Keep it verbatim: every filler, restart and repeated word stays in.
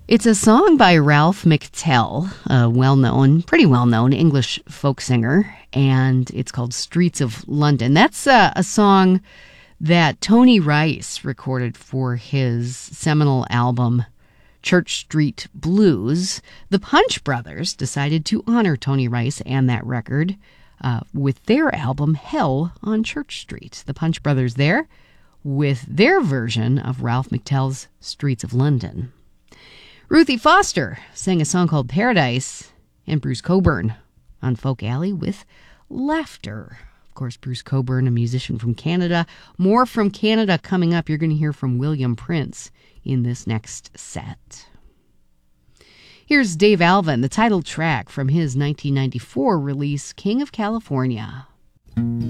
It's a song by Ralph McTell, a well-known, pretty well-known English folk singer, and it's called Streets of London. That's uh, a song that Tony Rice recorded for his seminal album, Church Street Blues. The Punch Brothers decided to honor Tony Rice and that record uh, with their album, Hell on Church Street. The Punch Brothers there with their version of Ralph McTell's Streets of London. Ruthie Foster sang a song called Paradise, and Bruce Cockburn on Folk Alley with Laughter. Of course, Bruce Cockburn, a musician from Canada. More from Canada coming up. You're going to hear from William Prince in this next set. Here's Dave Alvin, the title track from his nineteen ninety-four release, King of California.